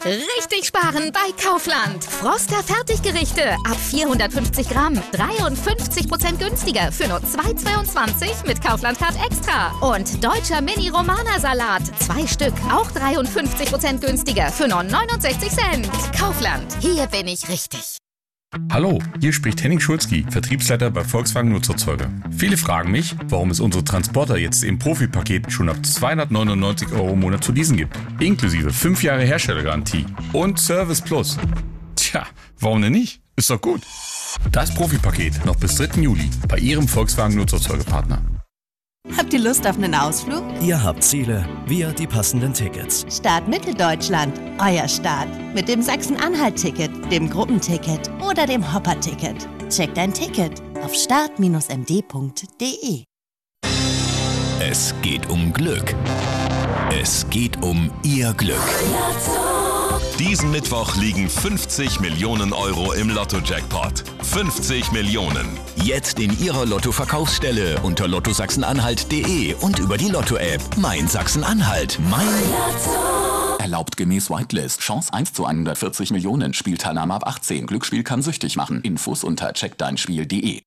Richtig sparen bei Kaufland. Froster Fertiggerichte ab 450 Gramm. 53% günstiger für nur 2,22 mit Kaufland Card Extra. Und deutscher Mini-Romana-Salat. 2 Stück, auch 53% günstiger für nur 69 Cent. Kaufland, hier bin ich richtig. Hallo, hier spricht Henning Schulzki, Vertriebsleiter bei Volkswagen Nutzerzeuger. Viele fragen mich, warum es unsere Transporter jetzt im Profipaket schon ab 299 € im Monat zu leasen gibt. Inklusive 5 Jahre Herstellergarantie und Service Plus. Tja, warum denn nicht? Ist doch gut. Das Profipaket noch bis 3. Juli bei Ihrem Volkswagen Nutzerzeugerpartner. Habt ihr Lust auf einen Ausflug? Ihr habt Ziele, wir die passenden Tickets. Start Mitteldeutschland, euer Start. Mit dem Sachsen-Anhalt-Ticket, dem Gruppenticket oder dem Hopper-Ticket. Checkt ein Ticket auf start-md.de. Es geht um Glück. Es geht um Ihr Glück. Diesen Mittwoch liegen 50 Millionen € im Lotto-Jackpot. 50 Millionen. Jetzt in Ihrer Lotto-Verkaufsstelle unter lottosachsenanhalt.de und über die Lotto-App. Mein Sachsen-Anhalt. Mein Lotto. Erlaubt gemäß Whitelist. Chance 1 zu 140 Millionen. Spielteilnahme ab 18. Glücksspiel kann süchtig machen. Infos unter checkdeinspiel.de.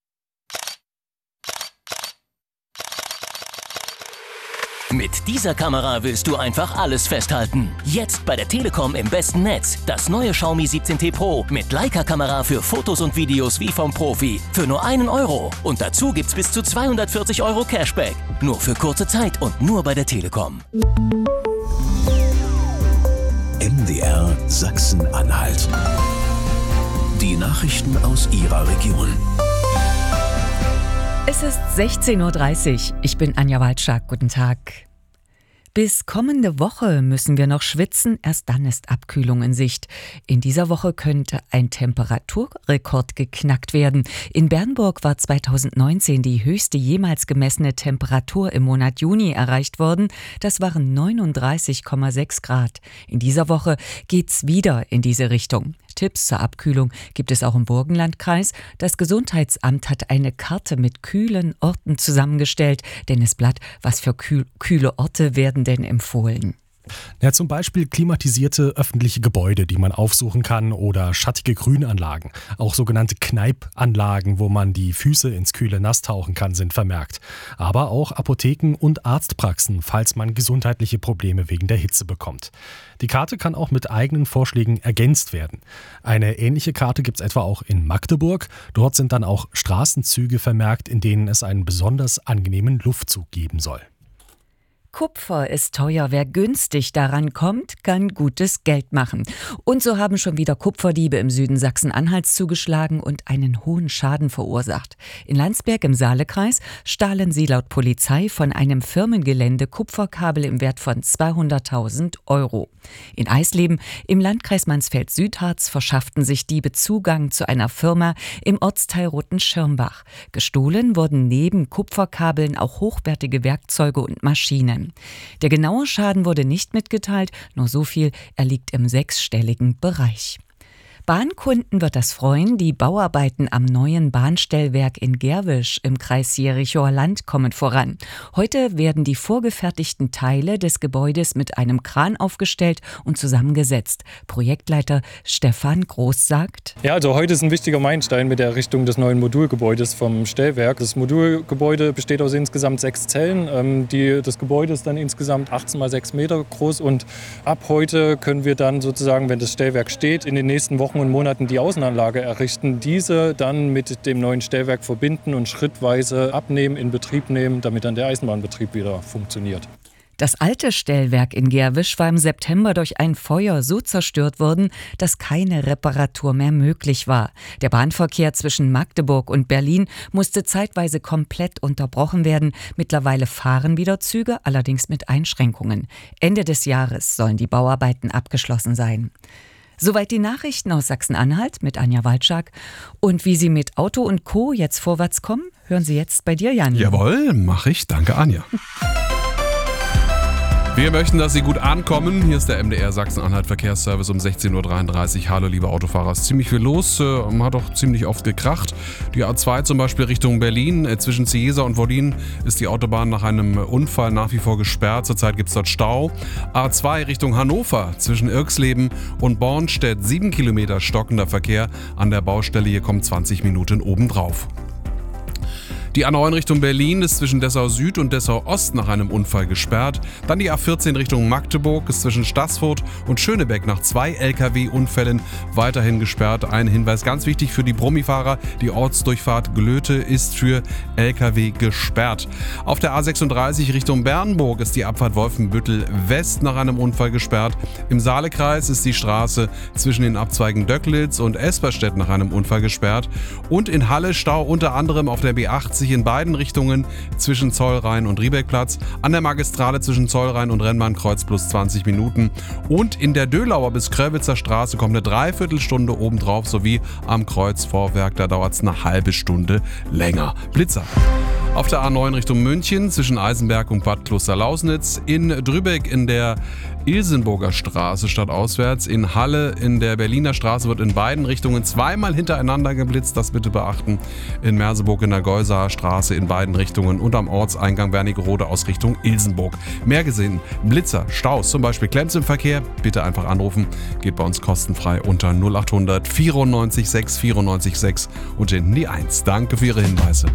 Mit dieser Kamera willst du einfach alles festhalten. Jetzt bei der Telekom im besten Netz. Das neue Xiaomi 17T Pro mit Leica-Kamera für Fotos und Videos wie vom Profi. Für nur 1 €. Und dazu gibt's bis zu 240 € Cashback. Nur für kurze Zeit und nur bei der Telekom. MDR Sachsen-Anhalt. Die Nachrichten aus Ihrer Region. Es ist 16:30 Uhr. Ich bin Anja Walczak. Guten Tag. Bis kommende Woche müssen wir noch schwitzen, erst dann ist Abkühlung in Sicht. In dieser Woche könnte ein Temperaturrekord geknackt werden. In Bernburg war 2019 die höchste jemals gemessene Temperatur im Monat Juni erreicht worden. Das waren 39,6 Grad. In dieser Woche geht's wieder in diese Richtung. Tipps zur Abkühlung gibt es auch im Burgenlandkreis. Das Gesundheitsamt hat eine Karte mit kühlen Orten zusammengestellt. Dennis Blatt, was für kühle Orte werden denn empfohlen? Ja, zum Beispiel klimatisierte öffentliche Gebäude, die man aufsuchen kann, oder schattige Grünanlagen. Auch sogenannte Kneipanlagen, wo man die Füße ins kühle Nass tauchen kann, sind vermerkt. Aber auch Apotheken und Arztpraxen, falls man gesundheitliche Probleme wegen der Hitze bekommt. Die Karte kann auch mit eigenen Vorschlägen ergänzt werden. Eine ähnliche Karte gibt es etwa auch in Magdeburg. Dort sind dann auch Straßenzüge vermerkt, in denen es einen besonders angenehmen Luftzug geben soll. Kupfer ist teuer. Wer günstig daran kommt, kann gutes Geld machen. Und so haben schon wieder Kupferdiebe im Süden Sachsen-Anhalts zugeschlagen und einen hohen Schaden verursacht. In Landsberg im Saalekreis stahlen sie laut Polizei von einem Firmengelände Kupferkabel im Wert von 200.000 €. In Eisleben im Landkreis Mansfeld-Südharz verschafften sich Diebe Zugang zu einer Firma im Ortsteil Rotenschirmbach. Gestohlen wurden neben Kupferkabeln auch hochwertige Werkzeuge und Maschinen. Der genaue Schaden wurde nicht mitgeteilt, nur so viel, er liegt im 6-stelligen Bereich. Bahnkunden wird das freuen. Die Bauarbeiten am neuen Bahnstellwerk in Gerwisch im Kreis Jerichower Land kommen voran. Heute werden die vorgefertigten Teile des Gebäudes mit einem Kran aufgestellt und zusammengesetzt. Projektleiter Stefan Groß sagt: Ja, also heute ist ein wichtiger Meilenstein mit der Errichtung des neuen Modulgebäudes vom Stellwerk. Das Modulgebäude besteht aus insgesamt 6 Zellen. Das Gebäude ist dann insgesamt 18 mal 6 Meter groß und ab heute können wir dann sozusagen, wenn das Stellwerk steht, in den nächsten Wochen und Monaten die Außenanlage errichten, diese dann mit dem neuen Stellwerk verbinden und schrittweise abnehmen, in Betrieb nehmen, damit dann der Eisenbahnbetrieb wieder funktioniert. Das alte Stellwerk in Gerwisch war im September durch ein Feuer so zerstört worden, dass keine Reparatur mehr möglich war. Der Bahnverkehr zwischen Magdeburg und Berlin musste zeitweise komplett unterbrochen werden. Mittlerweile fahren wieder Züge, allerdings mit Einschränkungen. Ende des Jahres sollen die Bauarbeiten abgeschlossen sein. Soweit die Nachrichten aus Sachsen-Anhalt mit Anja Walczak. Und wie Sie mit Auto und Co. jetzt vorwärts kommen, hören Sie jetzt bei dir, Jan. Jawohl, mache ich. Danke, Anja. Wir möchten, dass Sie gut ankommen. Hier ist der MDR Sachsen-Anhalt Verkehrsservice um 16.33 Uhr. Hallo liebe Autofahrer, es ist ziemlich viel los, hat auch ziemlich oft gekracht. Die A2 zum Beispiel Richtung Berlin, zwischen Cieza und Wollin ist die Autobahn nach einem Unfall nach wie vor gesperrt. Zurzeit gibt es dort Stau. A2 Richtung Hannover, zwischen Irxleben und Bornstedt, 7 Kilometer stockender Verkehr an der Baustelle. Hier kommen 20 Minuten obendrauf. Die A9 Richtung Berlin ist zwischen Dessau Süd und Dessau Ost nach einem Unfall gesperrt. Dann die A14 Richtung Magdeburg ist zwischen Staßfurt und Schönebeck nach 2 LKW-Unfällen weiterhin gesperrt. Ein Hinweis ganz wichtig für die Brummifahrer: die Ortsdurchfahrt Glöte ist für LKW gesperrt. Auf der A36 Richtung Bernburg ist die Abfahrt Wolfenbüttel West nach einem Unfall gesperrt. Im Saalekreis ist die Straße zwischen den Abzweigen Döcklitz und Esperstedt nach einem Unfall gesperrt. Und in Halle Stau unter anderem auf der B80 in beiden Richtungen zwischen Zollrhein und Riebeckplatz, an der Magistrale zwischen Zollrhein und Rennbahnkreuz plus 20 Minuten und in der Dölauer bis Kröwitzer Straße kommt eine Dreiviertelstunde obendrauf, sowie am Kreuzvorwerk, da dauert es eine halbe Stunde länger. Blitzer. Auf der A9 Richtung München zwischen Eisenberg und Bad Klosterlausnitz, in Drübeck in der Ilsenburger Straße stadtauswärts, in Halle in der Berliner Straße wird in beiden Richtungen zweimal hintereinander geblitzt, das bitte beachten. In Merseburg in der Geusaer Straße in beiden Richtungen und am Ortseingang Wernigerode aus Richtung Ilsenburg. Mehr gesehen, Blitzer, Staus, zum Beispiel Klemms im Verkehr, bitte einfach anrufen, geht bei uns kostenfrei unter 0800 94 6 94 6 und hinten die 1. Danke für Ihre Hinweise.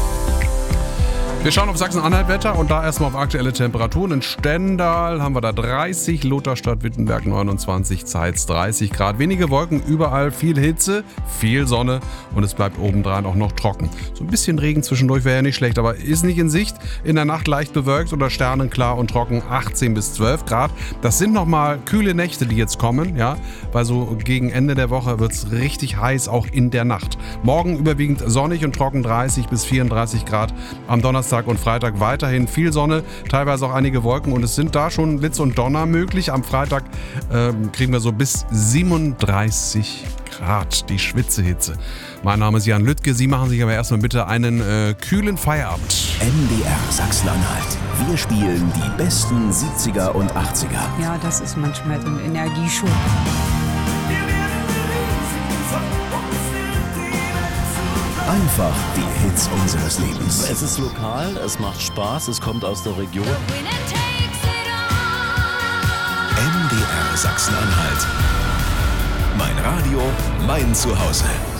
Wir schauen auf Sachsen-Anhalt-Wetter und da erstmal auf aktuelle Temperaturen. In Stendal haben wir da 30, Lutherstadt, Wittenberg 29, Zeitz 30 Grad. Wenige Wolken, überall viel Hitze, viel Sonne und es bleibt obendrein auch noch trocken. So ein bisschen Regen zwischendurch wäre ja nicht schlecht, aber ist nicht in Sicht. In der Nacht leicht bewölkt oder sternenklar und trocken, 18 bis 12 Grad. Das sind nochmal kühle Nächte, die jetzt kommen, ja, weil so gegen Ende der Woche wird es richtig heiß, auch in der Nacht. Morgen überwiegend sonnig und trocken, 30 bis 34 Grad. Am Donnerstag und Freitag weiterhin viel Sonne, teilweise auch einige Wolken und es sind da schon Blitz und Donner möglich. Am Freitag kriegen wir so bis 37 Grad, die Schwitzehitze. Mein Name ist Jan Lüttke, Sie machen sich aber erstmal bitte einen kühlen Feierabend. MDR Sachsen-Anhalt. Wir spielen die besten 70er und 80er. Ja, das ist manchmal so ein Energieschub. Einfach die Hits unseres Lebens. Es ist lokal, es macht Spaß, es kommt aus der Region. MDR Sachsen-Anhalt. Mein Radio, mein Zuhause.